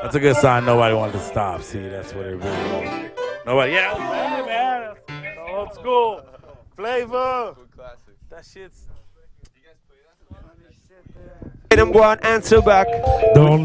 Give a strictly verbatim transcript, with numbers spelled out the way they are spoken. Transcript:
That's a good sign. Nobody wanted to stop. See, that's what it really was. Nobody. Yeah, it was bad, man. That's old school flavor. That shit's. Them go and answer back. Don't